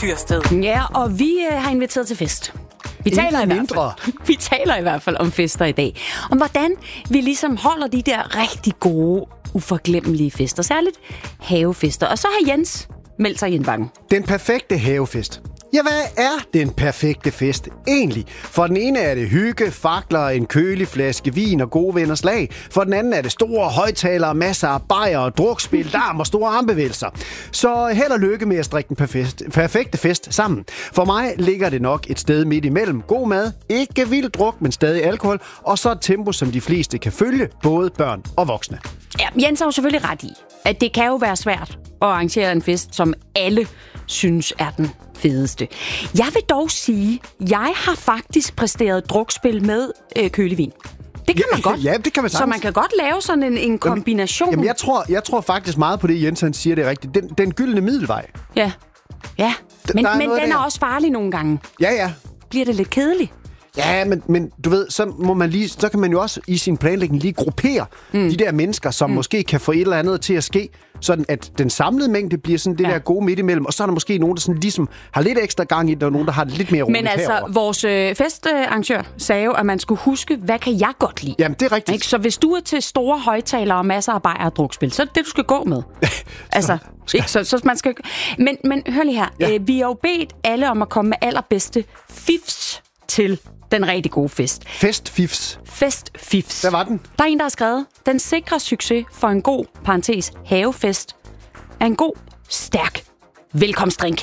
Tyrsted. Ja, og vi har inviteret til fest. Vi taler i hvert fald om fester i dag. Om hvordan vi ligesom holder de der rigtig gode, uforglemmelige fester. Særligt havefester. Og så har Jens meldt sig i en vang. Den perfekte havefest. Ja, hvad er den perfekte fest egentlig? For den ene er det hygge, fakler, en kølig flaske vin og gode venners lag. For den anden er det store højtalere, masser af bajer og drukspil, larm og store armbevægelser. Så held og lykke med at strikke den perfekte fest sammen. For mig ligger det nok et sted midt imellem. God mad, ikke vild druk, men stadig alkohol. Og så et tempo, som de fleste kan følge, både børn og voksne. Ja, Jens har jo selvfølgelig ret i, at det kan jo være svært at arrangere en fest, som alle synes er den fedeste. Jeg vil dog sige, jeg har faktisk præsteret drukspil med kølig vin. Det kan man godt. Ja, det kan man sagtens. Så man kan godt lave sådan en kombination. Jamen, jeg tror faktisk meget på det, Jens han siger, det er rigtigt. Den gyldne middelvej. Ja. Men den er også farlig nogle gange. Ja. Bliver det lidt kedeligt? Ja, men du ved, så kan man jo også i sin planlægning lige gruppere de der mennesker, som måske kan få et eller andet til at ske, sådan at den samlede mængde bliver sådan det der gode midt imellem, og så er der måske nogen, der sådan ligesom har lidt ekstra gang i det, og nogen, der har det lidt mere roligt herovre. Men altså, vores festarrangør sagde jo, at man skulle huske, hvad kan jeg godt lide? Jamen, det er rigtigt. Ikke? Så hvis du er til store højtalere og masser af bajer og drukspil, så er det, du skal gå med. Så man skal... Men hør lige her. Ja. Vi har jo bedt alle om at komme med allerbedste fifs til den rigtig gode fest. Festfifs. Hvad var den? Der er en, der har skrevet, den sikre succes for en god, havefest, er en god, stærk velkomstdrink.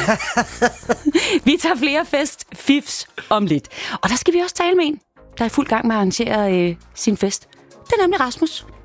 Vi tager flere festfifs om lidt. Og der skal vi også tale med en, der er i fuld gang med at arrangere sin fest. Det er nemlig Rasmus.